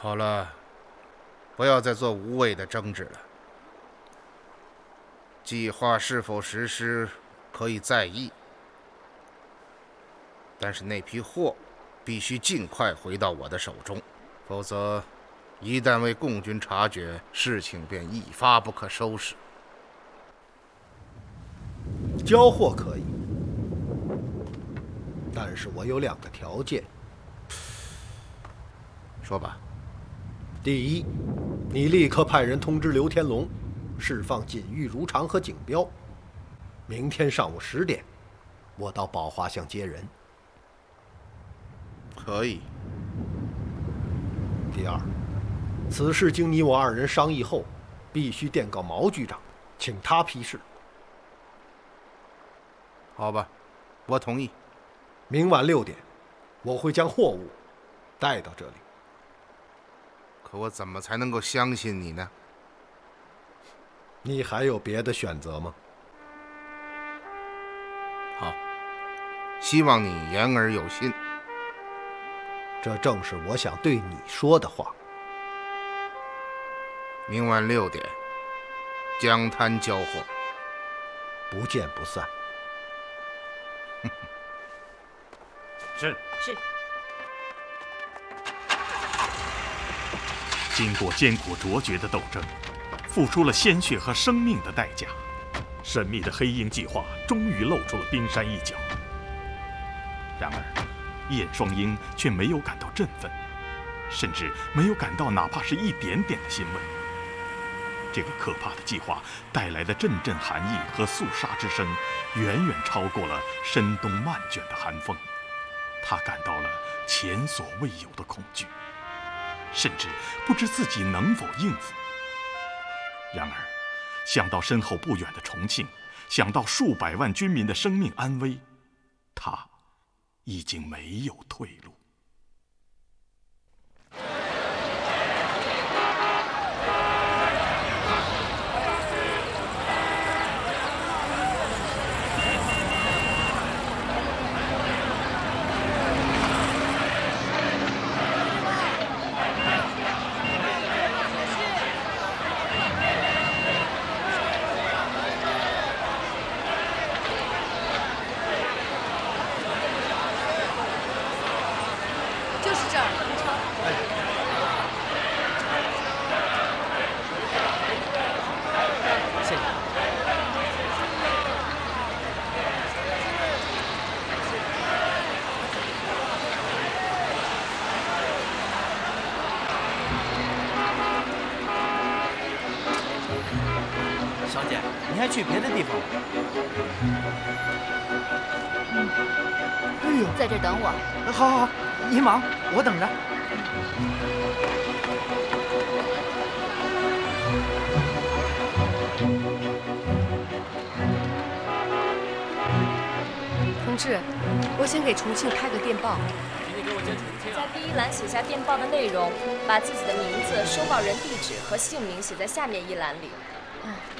好了，不要再做无谓的争执了。计划是否实施可以再议，但是那批货必须尽快回到我的手中，否则一旦为共军察觉，事情便一发不可收拾。 交货可以，但是我有2个条件。 说吧。 第一，你立刻派人通知刘天龙，释放锦玉如常和锦标。明天上午10点，我到宝华巷接人。 可以。 第二，此事经你我2人商议后，必须电告毛局长，请他批示。 好吧，我同意。 明晚6点，我会将货物带到这里。 可我怎么才能够相信你呢？ 你还有别的选择吗？ 好，希望你言而有信。 这正是我想对你说的话。 明晚6点，江滩交货， 不见不散。 是。经过艰苦卓绝的斗争，付出了鲜血和生命的代价，神秘的黑鹰计划终于露出了冰山一角。然而，叶双鹰却没有感到振奋，甚至没有感到哪怕是一点点的欣慰。这个可怕的计划带来的阵阵寒意和肃杀之声，远远超过了深冬漫卷的寒风。他感到了前所未有的恐惧，甚至不知自己能否应付。然而，想到身后不远的重庆，想到数百万军民的生命安危，他已经没有退路。 小姐，你还去别的地方？ 哎呦，在这等我。 好，你忙，我等着。 同志，我先给重庆开个电报。 在第1栏写下电报的内容，把自己的名字、收报人地址和姓名写在下面1栏里。